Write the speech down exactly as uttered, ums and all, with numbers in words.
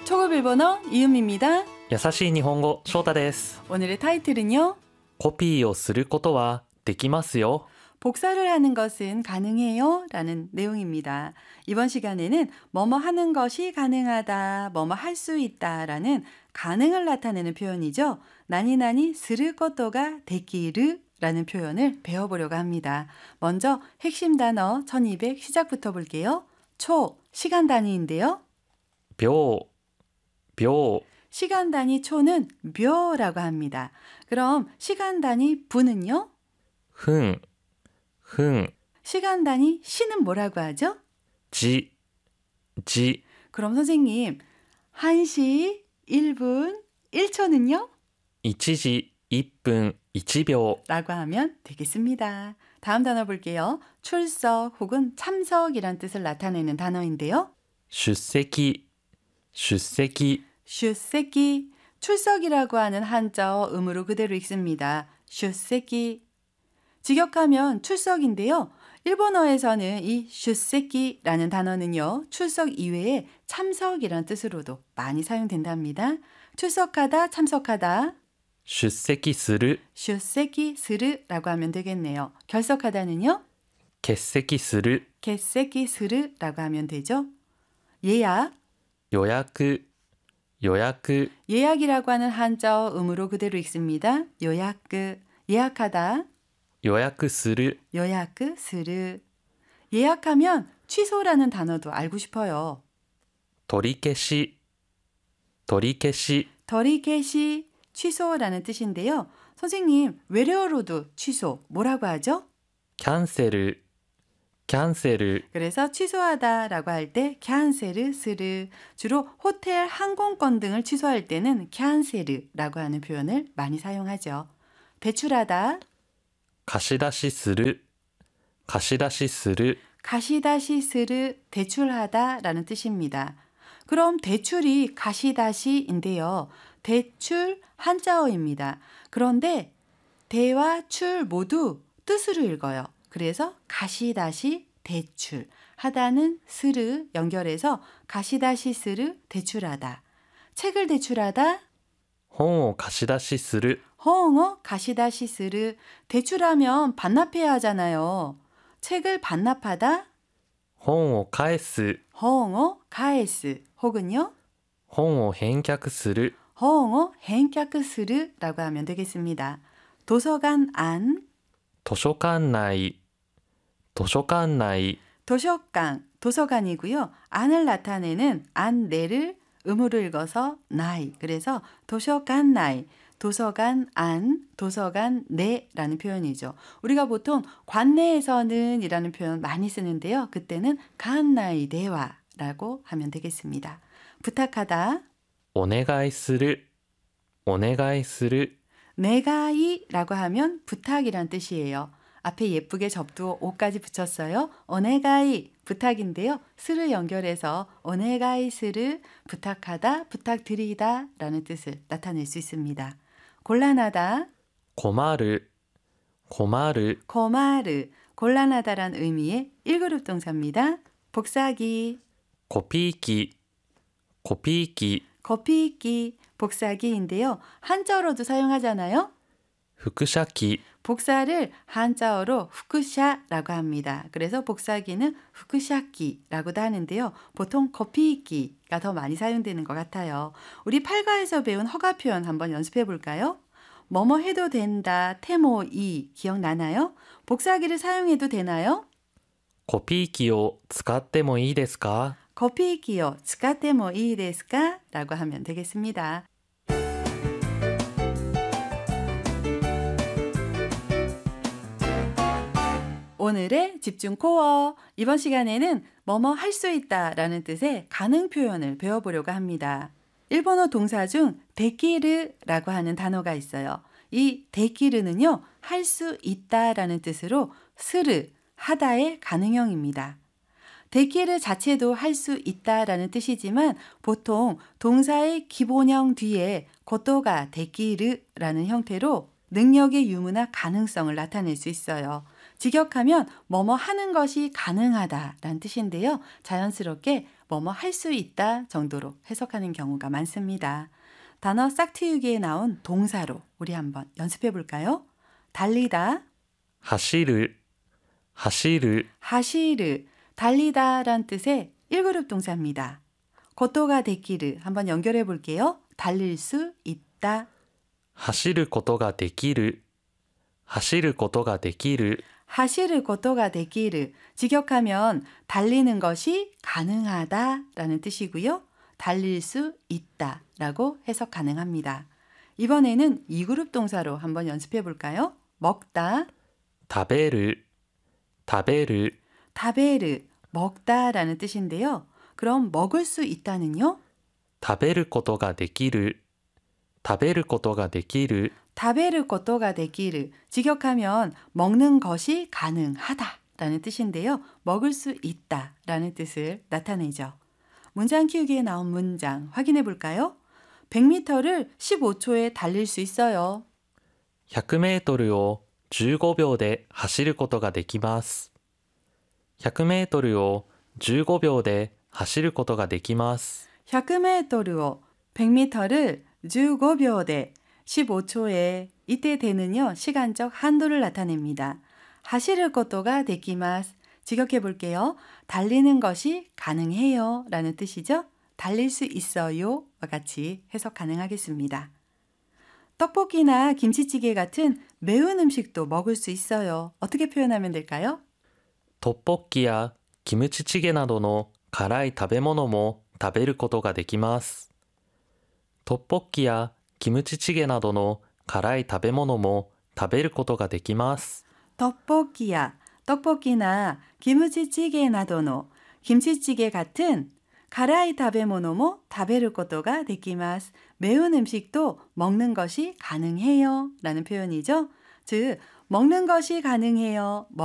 초급 일본어 이음입니다. 優しい日本語翔太です。 오늘의 타이틀은요. コピーをすることはできますよ. 복사를 하는 것은 가능해요? 라는 내용입니다. 이번 시간에는 뭐뭐 하는 것이 가능하다, 뭐뭐 할 수 있다 라는 가능을 나타내는 표현이죠. 나니나니 스르 것도가 데키르 라는 표현을 배워보려고 합니다. 먼저 핵심 단어 천이백 시작부터 볼게요. 초, 시간 단위인데요. 秒、秒、 시간 단위 초는 묘라고 합니다. 그럼 시간 단위 분은요? 分、分、 시간 단위 시는 뭐라고 하죠? じ、じ、 그럼 선생님, 한 시 일 분 일 초는요? いちじいっぷんいちびょう 라고 하면 되겠습니다. 다음 단어 볼게요. 출석 혹은 참석이란 뜻을 나타내는 단어인데요. 出席、出席、 슈세키, 출석이라고 하는 한자어 음으로 그대로 읽습니다. 슈세키. 직역하면 출석인데요. 일본어에서는 이 슈세키라는 단어는요. 출석 이외에 참석이란 뜻으로도 많이 사용된답니다. 출석하다, 참석하다. 出席する、 슈세키 스르라고 하면 되겠네요. 결석하다는요. 欠席する、 개세키 스르라고 하면 되죠. 예약, 予約、予約、 예약이라고 하는 한자어 음으로 그대로 읽습니다. 요약, 예약하다. 予約する、 요약, 스르. 예약하면 취소라는 단어도 알고 싶어요. 取り消し、取り消し、 더리게시, 취소라는 뜻인데요. 선생님, 외래어로도 취소, 뭐라고 하죠? キャンセル、キャンセル、 그래서 취소하다라고 할 때 캔셀, 스르. 주로 호텔, 항공권 등을 취소할 때는 캔셀이라고 하는 표현을 많이 사용하죠. 대출하다, 貸し出しする、貸し出しする、 가시다시 스르, 대출하다라는 뜻입니다. 그럼 대출이 가시다시인데요. 대출 한자어입니다. 그런데 대와 출 모두 뜻으로 읽어요. 그래서 가시다시 대출, 하다는 스르 연결해서 가시다시 스르 대출하다. 책을 대출하다, 本を貸し出しする、 허엉어 가시다시 스르. 대출하면 반납해야 하잖아요. 책을 반납하다, 本を返す、 허엉어 가에스 혹은요 本を返却する、 허엉어 헨캬크 스르라고 하면 되겠습니다. 도서관 안, 図書館内、図書館内、 도서관, 도서관이고요. 안을 나타내는 안내를 음으로 읽어서 나이. 그래서 도서관 나이, 도서관 안, 도서관 내라는 표현이죠. 우리가 보통 관내에서는 이라는 표현 많이 쓰는데요. 그때는 간나이 대화라고 하면 되겠습니다. 부탁하다, お願いする、お願いする、 네가이라고 하면 부탁이란 뜻이에요. 앞에 예쁘게 접두 오까지 붙였어요. 오네가이 부탁인데요. 스를 연결해서 오네가이 스를 부탁하다, 부탁드리다 라는 뜻을 나타낼 수 있습니다. 곤란하다, 困る、困る、 고마르, 곤란하다란 의미의 일 그룹 동사입니다. 복사기, コピー機、コピー機、 거피기, 복사기인데요. 한자어로도 사용하잖아요. 複写機、 복사를 한자어로 후쿠샤라고 합니다. 그래서 복사기는 후쿠샤기라고도 하는데요. 보통 거피기가 더 많이 사용되는 것 같아요. 우리 팔과에서 배운 허가 표현 한번 연습해 볼까요? 뭐뭐 해도 된다, 테모이 기억나나요? 복사기를 사용해도 되나요? コピー機を使ってもいいですか? 거피기요, 스카테모 이 데스까? 라고 하면 되겠습니다. 오늘의 집중 코어. 이번 시간에는 뭐뭐 할 수 있다 라는 뜻의 가능 표현을 배워보려고 합니다. 일본어 동사 중 데키르라고 하는 단어가 있어요. 이 데키르는요, 할 수 있다 라는 뜻으로 스르, 하다의 가능형입니다. 데키르 자체도 할 수 있다 라는 뜻이지만 보통 동사의 기본형 뒤에 고토가 데키르라는 형태로 능력의 유무나 가능성을 나타낼 수 있어요. 직역하면 뭐뭐 하는 것이 가능하다라는 뜻인데요. 자연스럽게 뭐뭐 할 수 있다 정도로 해석하는 경우가 많습니다. 단어 싹트우기에 나온 동사로 우리 한번 연습해 볼까요? 달리다, 走る、走る、 하시르, 달리다란 뜻의 일 그룹 동사입니다. 고토가 데키르 한번 연결해 볼게요. 달릴 수 있다. 走ることができる、走ることができる、 하시르 고토가 데키르 직역하면 달리는 것이 가능하다라는 뜻이고요. 달릴 수 있다라고 해석 가능합니다. 이번에는 이 그룹 동사로 한번 연습해 볼까요? 먹다, 食べる、食べる、 타베르, 먹다라는 뜻인데요. 그럼 먹을 수 있다는요? 食べることができる、食べることができる、 타베르 고토가 데키르 직역하면 먹는 것이 가능하다라는 뜻인데요. 먹을 수 있다라는 뜻을 나타내죠. 문장 키우기에 나온 문장 확인해 볼까요? 백 미터를 십오 초에 달릴 수 있어요. ひゃくメートルをじゅうごびょうで走ることができます。ひゃくメートルをじゅうごびょうで走ることができます。 백 미터를 백 미터를 십오秒대 십오 초에 이때 대는요 시간적 한도를 나타냅니다. 하시를 것도가 데키마스 직역해 볼게요. 달리는 것이 가능해요 라는 뜻이죠. 달릴 수 있어요와 같이 해석 가능하겠습니다. 떡볶이나 김치찌개 같은 매운 음식도 먹을 수 있어요. 어떻게 표현하면 될까요? トッポッキやキムチチゲなどの辛い食べ物も食べることができます。トッポッキやキムチチゲなどの辛い食べ物も食べることができます。 떡볶이야, 떡볶이나 김치찌개 나도노, 김치찌개 같은 가라이 타베모노모 타베를 것도가 데키마스. 매운 음식도 먹는 것이 가능해요 라는 표현이죠. 즉 먹는 것이 가능해요.